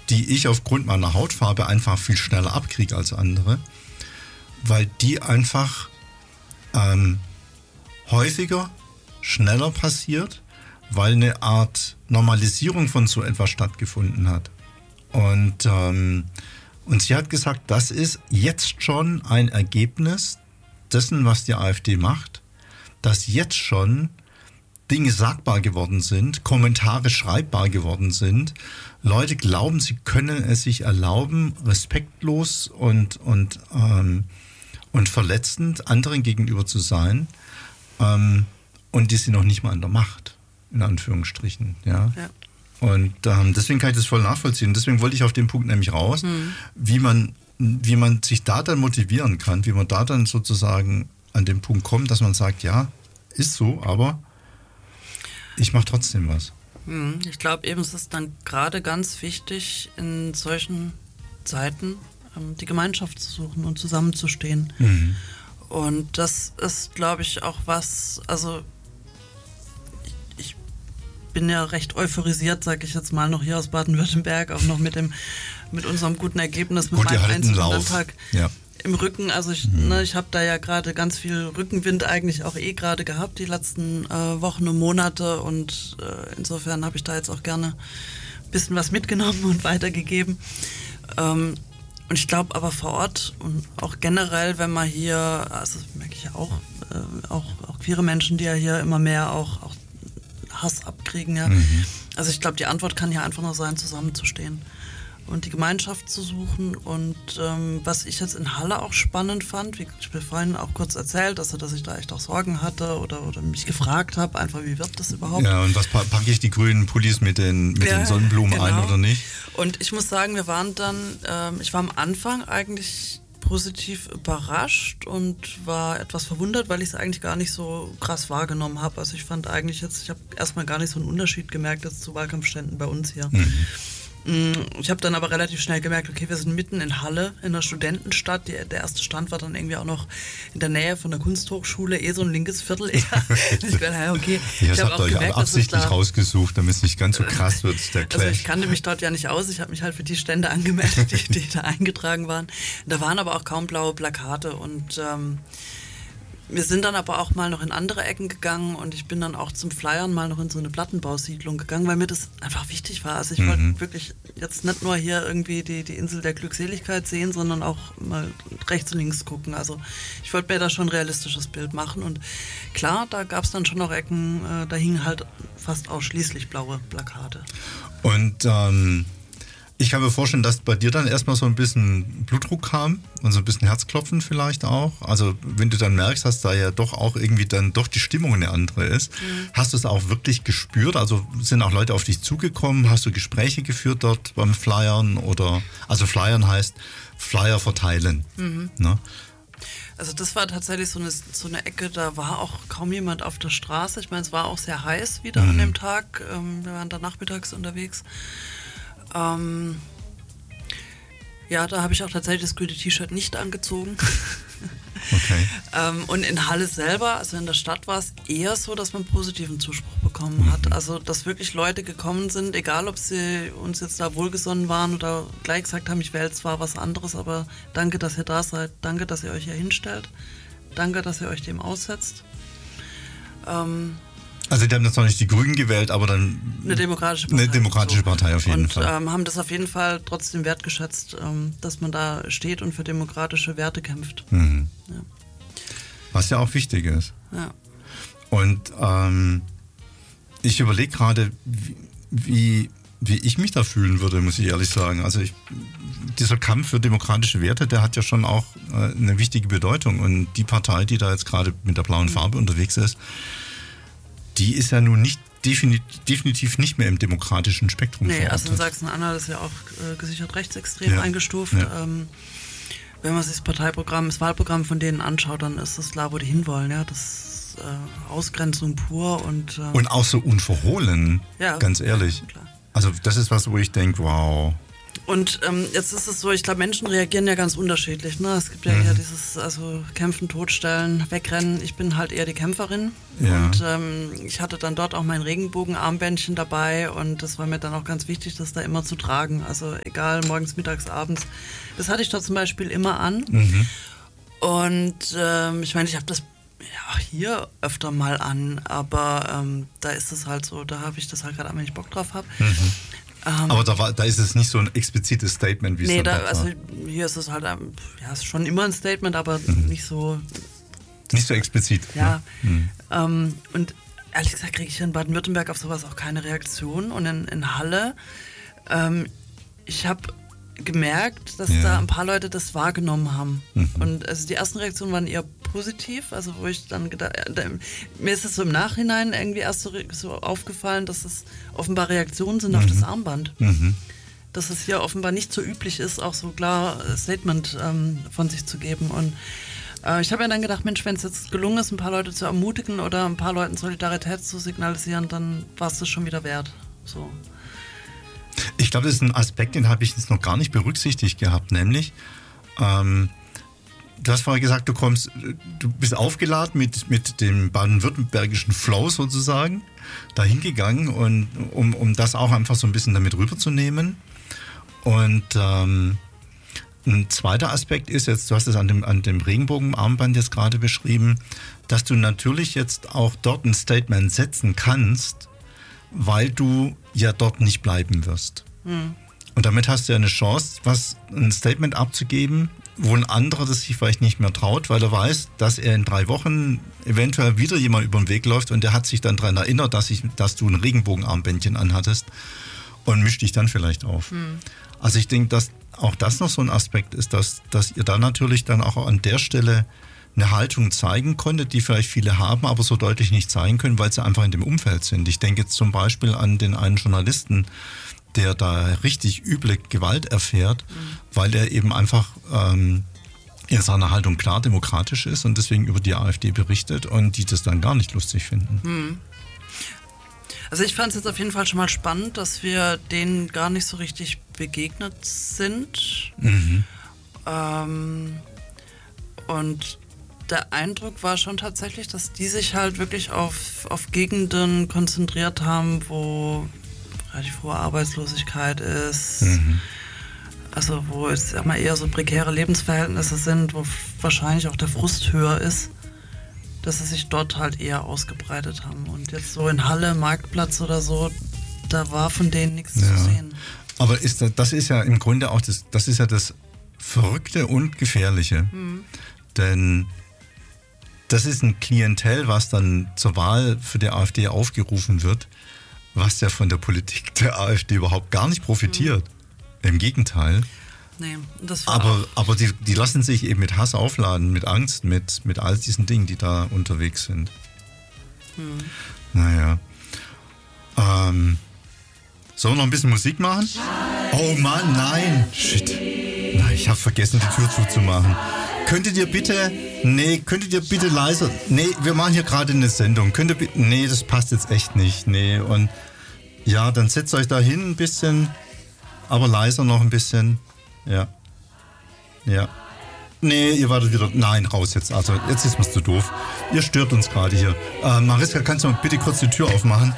die ich aufgrund meiner Hautfarbe einfach viel schneller abkriege als andere, weil die einfach häufiger, schneller passiert, weil eine Art Normalisierung von so etwas stattgefunden hat. Und sie hat gesagt, das ist jetzt schon ein Ergebnis dessen, was die AfD macht, dass jetzt schon Dinge sagbar geworden sind, Kommentare schreibbar geworden sind. Leute glauben, sie können es sich erlauben, respektlos und verletzend anderen gegenüber zu sein. Und die sind noch nicht mal an der Macht, in Anführungsstrichen. Ja. Und deswegen kann ich das voll nachvollziehen. Deswegen wollte ich auf den Punkt nämlich raus, wie man sich da dann motivieren kann, wie man da dann sozusagen an den Punkt kommt, dass man sagt, ja, ist so, aber ich mache trotzdem was. Ich glaube eben, es ist dann gerade ganz wichtig, in solchen Zeiten die Gemeinschaft zu suchen und zusammenzustehen. Und das ist, glaube ich, auch was, also ich bin ja recht euphorisiert, sage ich jetzt mal, noch hier aus Baden-Württemberg, auch noch mit unserem guten Ergebnis, mit meinem einzigen Landtag im Rücken. Also ich habe da ja gerade ganz viel Rückenwind eigentlich auch gerade gehabt, die letzten Wochen und Monate, und insofern habe ich da jetzt auch gerne ein bisschen was mitgenommen und weitergegeben. Und ich glaube aber vor Ort und auch generell, wenn man hier, also das merke ich ja auch queere Menschen, die ja hier immer mehr auch Hass abkriegen, ja. Also ich glaube, die Antwort kann hier einfach nur sein, zusammenzustehen und die Gemeinschaft zu suchen. Und was ich jetzt in Halle auch spannend fand, wie ich mir vorhin auch kurz erzählt, dass ich da echt auch Sorgen hatte oder mich gefragt habe, einfach wie wird das überhaupt? Ja, und was packe ich die grünen Pullis mit den Sonnenblumen ein oder nicht? Und ich muss sagen, wir waren dann, ich war am Anfang eigentlich positiv überrascht und war etwas verwundert, weil ich es eigentlich gar nicht so krass wahrgenommen habe. Also ich fand eigentlich ich habe erstmal gar nicht so einen Unterschied gemerkt jetzt zu Wahlkampfständen bei uns hier. Ich habe dann aber relativ schnell gemerkt, okay, wir sind mitten in Halle, in einer Studentenstadt. Der erste Stand war dann irgendwie auch noch in der Nähe von der Kunsthochschule, so ein linkes Viertel. Ich habe auch gemerkt, absichtlich rausgesucht, damit es nicht ganz so krass wird, der Clash. Also ich kannte mich dort ja nicht aus. Ich habe mich halt für die Stände angemeldet, die da eingetragen waren. Da waren aber auch kaum blaue Plakate und wir sind dann aber auch mal noch in andere Ecken gegangen und ich bin dann auch zum Flyern mal noch in so eine Plattenbausiedlung gegangen, weil mir das einfach wichtig war. Also ich wollte wirklich jetzt nicht nur hier irgendwie die Insel der Glückseligkeit sehen, sondern auch mal rechts und links gucken. Also ich wollte mir da schon ein realistisches Bild machen und klar, da gab es dann schon noch Ecken, da hingen halt fast ausschließlich blaue Plakate. Und ich kann mir vorstellen, dass bei dir dann erstmal so ein bisschen Blutdruck kam und so ein bisschen Herzklopfen vielleicht auch. Also wenn du dann merkst, dass da ja doch auch irgendwie dann doch die Stimmung eine andere ist. Hast du es auch wirklich gespürt? Also sind auch Leute auf dich zugekommen? Hast du Gespräche geführt dort beim Flyern? Also Flyern heißt Flyer verteilen. Ne? Also das war tatsächlich so eine Ecke, da war auch kaum jemand auf der Straße. Ich meine, es war auch sehr heiß wieder an dem Tag. Wir waren da nachmittags unterwegs. Ja, da habe ich auch tatsächlich das grüne T-Shirt nicht angezogen. Okay. Und in Halle selber, also in der Stadt, war es eher so, dass man positiven Zuspruch bekommen hat. Also, dass wirklich Leute gekommen sind, egal ob sie uns jetzt da wohlgesonnen waren oder gleich gesagt haben, ich wähle zwar was anderes, aber danke, dass ihr da seid, danke, dass ihr euch hier hinstellt, danke, dass ihr euch dem aussetzt. Also die haben jetzt noch nicht die Grünen gewählt, aber dann eine demokratische Partei auf jeden Fall. Und haben das auf jeden Fall trotzdem wertgeschätzt, dass man da steht und für demokratische Werte kämpft. Ja. Was ja auch wichtig ist. Ja. Und ich überlege gerade, wie ich mich da fühlen würde, muss ich ehrlich sagen. Also dieser Kampf für demokratische Werte, der hat ja schon auch eine wichtige Bedeutung. Und die Partei, die da jetzt gerade mit der blauen Farbe unterwegs ist, die ist ja nun nicht definitiv nicht mehr im demokratischen Spektrum verortet. Also in Sachsen-Anhalt ist ja auch gesichert rechtsextrem eingestuft. Ja. Wenn man sich das Wahlprogramm von denen anschaut, dann ist das klar, wo die hinwollen. Ja? Das ist Ausgrenzung pur und auch so unverhohlen, ganz ehrlich. Klar. Also das ist was, wo ich denke, wow. Und jetzt ist es so, ich glaube, Menschen reagieren ja ganz unterschiedlich. Ne? Es gibt ja eher dieses, also kämpfen, totstellen, wegrennen. Ich bin halt eher die Kämpferin. Ja. Und ich hatte dann dort auch mein Regenbogenarmbändchen dabei und das war mir dann auch ganz wichtig, das da immer zu tragen. Also egal, morgens, mittags, abends. Das hatte ich dort zum Beispiel immer an. Und ich meine, ich habe das ja hier öfter mal an, aber da ist es halt so, da habe ich das halt gerade an, wenn ich Bock drauf habe. Aber da ist es nicht so ein explizites Statement, wie es dann war. Also hier ist es halt, ja, ist schon immer ein Statement, aber nicht so... Nicht so explizit. Ja. Und ehrlich gesagt kriege ich in Baden-Württemberg auf sowas auch keine Reaktion. Und in Halle, ich habe gemerkt, dass da ein paar Leute das wahrgenommen haben. Und also die ersten Reaktionen waren eher positiv, also wo ich dann gedacht, mir ist es so im Nachhinein irgendwie erst so aufgefallen, dass es offenbar Reaktionen sind auf das Armband. Dass es hier offenbar nicht so üblich ist, auch so klar Statement von sich zu geben. Und ich habe mir dann gedacht, Mensch, wenn es jetzt gelungen ist, ein paar Leute zu ermutigen oder ein paar Leuten Solidarität zu signalisieren, dann war es das schon wieder wert. So. Ich glaube, das ist ein Aspekt, den habe ich jetzt noch gar nicht berücksichtigt gehabt, nämlich du hast vorher gesagt, du bist aufgeladen mit dem baden-württembergischen Flow sozusagen, dahin gegangen, und um das auch einfach so ein bisschen damit rüberzunehmen. Und ein zweiter Aspekt ist jetzt, du hast es an dem Regenbogenarmband jetzt gerade beschrieben, dass du natürlich jetzt auch dort ein Statement setzen kannst, weil du ja dort nicht bleiben wirst. Und damit hast du ja eine Chance, ein Statement abzugeben, wo ein anderer das sich vielleicht nicht mehr traut, weil er weiß, dass er in 3 Wochen eventuell wieder jemand über den Weg läuft und der hat sich dann daran erinnert, dass du ein Regenbogenarmbändchen anhattest und mischt dich dann vielleicht auf. Also ich denke, dass auch das noch so ein Aspekt ist, dass ihr da natürlich dann auch an der Stelle eine Haltung zeigen konntet, die vielleicht viele haben, aber so deutlich nicht zeigen können, weil sie einfach in dem Umfeld sind. Ich denke jetzt zum Beispiel an den einen Journalisten, der da richtig üble Gewalt erfährt, weil er eben einfach in seiner Haltung klar demokratisch ist und deswegen über die AfD berichtet und die das dann gar nicht lustig finden. Also ich fand es jetzt auf jeden Fall schon mal spannend, dass wir denen gar nicht so richtig begegnet sind. Und der Eindruck war schon tatsächlich, dass die sich halt wirklich auf Gegenden konzentriert haben, wo relativ hohe Arbeitslosigkeit ist. Also wo es eher so prekäre Lebensverhältnisse sind, wo wahrscheinlich auch der Frust höher ist, dass sie sich dort halt eher ausgebreitet haben. Und jetzt so in Halle, Marktplatz oder so, da war von denen nichts zu sehen. Aber das ist ja im Grunde auch das ist ja das Verrückte und Gefährliche. Denn das ist ein Klientel, was dann zur Wahl für die AfD aufgerufen wird, was ja von der Politik der AfD überhaupt gar nicht profitiert. Im Gegenteil. Nee, das war aber die lassen sich eben mit Hass aufladen, mit Angst, mit all diesen Dingen, die da unterwegs sind. Naja. Sollen wir noch ein bisschen Musik machen? Oh Mann, nein. Shit. Nein, ich habe vergessen, die Tür zuzumachen. Könntet ihr bitte leiser... Nee, wir machen hier gerade eine Sendung. Nee, das passt jetzt echt nicht. Nee, und ja, dann setzt euch da hin ein bisschen, aber leiser noch ein bisschen. Ja. Nee, ihr wartet wieder... Nein, raus jetzt. Also, jetzt ist mir's zu doof. Ihr stört uns gerade hier. Mariska, kannst du mal bitte kurz die Tür aufmachen?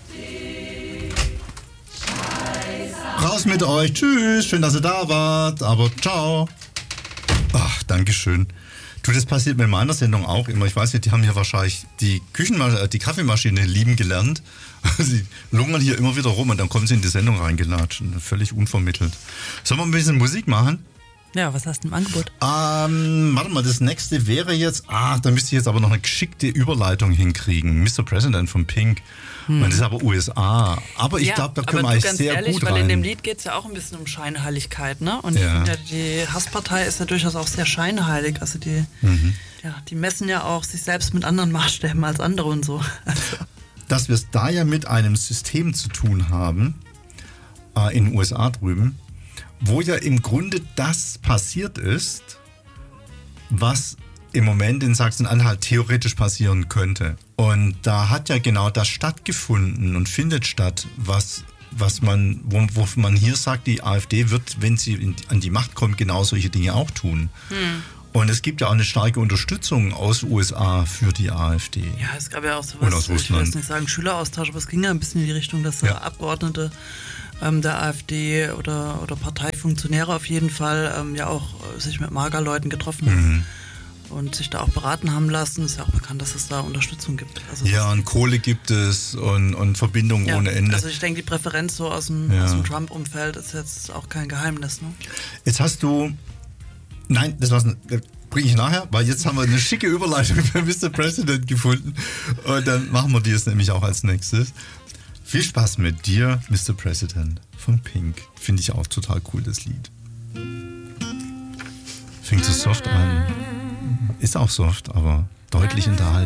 Raus mit euch. Tschüss. Schön, dass ihr da wart. Aber ciao. Ach, Dankeschön. Du, das passiert mit meiner Sendung auch immer. Ich weiß nicht, die haben hier wahrscheinlich die Kaffeemaschine lieben gelernt. Sie lungern hier immer wieder rum und dann kommen sie in die Sendung reingelatscht. Völlig unvermittelt. Sollen wir ein bisschen Musik machen? Ja, was hast du im Angebot? Warte mal, das nächste wäre jetzt... da müsste ich jetzt aber noch eine geschickte Überleitung hinkriegen. Mr. President von Pink. Das ist aber USA. Aber ich glaube, da können wir eigentlich sehr ehrlich, gut weil rein. In dem Lied geht es ja auch ein bisschen um Scheinheiligkeit, ne? Und ich finde ja, die Hasspartei ist ja durchaus auch sehr scheinheilig. Also die messen ja auch sich selbst mit anderen Maßstäben als andere und so. Also. Dass wir es da ja mit einem System zu tun haben, in den USA drüben, wo ja im Grunde das passiert ist, was im Moment in Sachsen-Anhalt theoretisch passieren könnte. Und da hat ja genau das stattgefunden und findet statt, was wo man hier sagt, die AfD wird, wenn sie an die Macht kommt, genau solche Dinge auch tun. Und es gibt ja auch eine starke Unterstützung aus USA für die AfD. Ja, es gab ja auch sowas, aus ich will jetzt nicht sagen Schüleraustausch, aber es ging ja ein bisschen in die Richtung, dass Abgeordnete der AfD oder Parteifunktionäre auf jeden Fall ja auch sich mit Magerleuten getroffen haben. Und sich da auch beraten haben lassen. Ist ja auch bekannt, dass es da Unterstützung gibt. Also ja, und Kohle gibt es und Verbindungen ohne Ende. Also ich denke, die Präferenz so aus dem Trump-Umfeld ist jetzt auch kein Geheimnis. Ne? Jetzt hast du... Nein, das bringe ich nachher, weil jetzt haben wir eine schicke Überleitung für Mr. President gefunden. Und dann machen wir die jetzt nämlich auch als nächstes. Viel Spaß mit dir, Mr. President von Pink. Finde ich auch total cool, das Lied. Fängt so soft an. Ist auch soft, aber deutlich unterhalten.